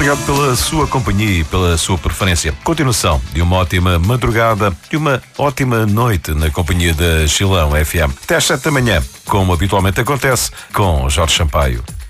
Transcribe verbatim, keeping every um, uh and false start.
obrigado pela sua companhia e pela sua preferência. Continuação de uma ótima madrugada e uma ótima noite na companhia da Chilão F M. Até às sete da manhã, como habitualmente acontece, com Jorge Sampaio.